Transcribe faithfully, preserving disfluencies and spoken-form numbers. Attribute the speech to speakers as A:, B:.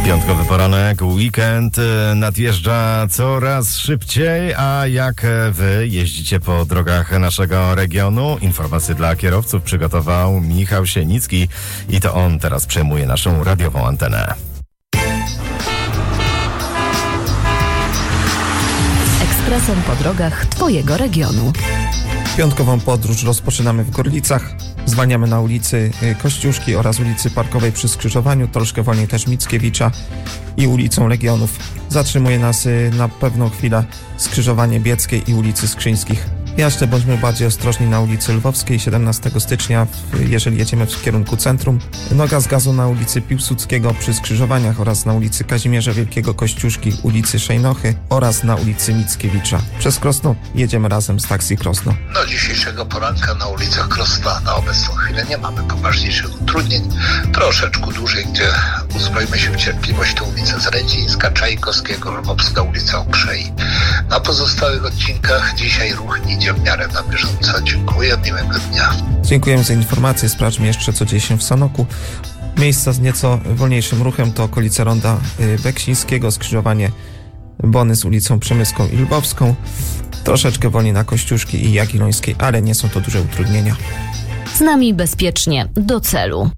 A: Piątkowy poranek, weekend nadjeżdża coraz szybciej, a jak wy jeździcie po drogach naszego regionu? Informacje dla kierowców przygotował Michał Sienicki i to on teraz przejmuje naszą radiową antenę.
B: Ekspresem po drogach twojego regionu.
C: Piątkową podróż rozpoczynamy w Gorlicach. Zwalniamy na ulicy Kościuszki oraz ulicy Parkowej przy skrzyżowaniu, troszkę wolniej też Mickiewicza i ulicą Legionów. Zatrzymuje nas na pewną chwilę skrzyżowanie Bieckiej i ulicy Skrzyńskich. Jeszcze bądźmy bardziej ostrożni na ulicy Lwowskiej siedemnastego stycznia, jeżeli jedziemy w kierunku centrum. Noga z gazu na ulicy Piłsudskiego przy skrzyżowaniach oraz na ulicy Kazimierza Wielkiego Kościuszki, ulicy Szejnochy oraz na ulicy Mickiewicza. Przez Krosno jedziemy razem z Taxi Krosno.
D: Do dzisiejszego poranka na ulicach Krosna na obecną chwilę nie mamy poważniejszych utrudnień. Troszeczkę dłużej, gdzie uzbrojmy się w cierpliwość, to ulica Zręcińska, Czajkowskiego, Lwowska, ulica Okrzei. Na pozostałych odcinkach dzisiaj ruch idzie w miarę na bieżąco. Dziękuję, miłego dnia.
C: Dziękujemy za informację. Sprawdźmy jeszcze, co dzieje się w Sanoku. Miejsca z nieco wolniejszym ruchem to okolice Ronda Beksińskiego, skrzyżowanie Bony z ulicą Przemyską i Lwowską. Troszeczkę wolniej na Kościuszki i Jagiellońskiej, ale nie są to duże utrudnienia.
B: Z nami bezpiecznie do celu.